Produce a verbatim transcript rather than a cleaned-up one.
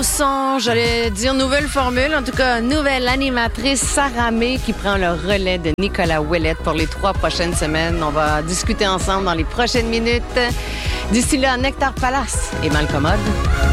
son, j'allais dire nouvelle formule, en tout cas nouvelle animatrice Sarah May qui prend le relais de Nicolas Ouellette pour les trois prochaines semaines. On va discuter ensemble dans les prochaines minutes. D'ici là, Nectar Palace et Malcommode.